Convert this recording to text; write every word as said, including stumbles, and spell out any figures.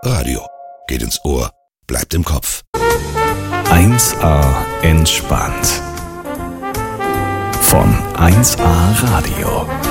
Radio. Geht ins Ohr, bleibt im Kopf. eins A entspannt. Von eins A Radio.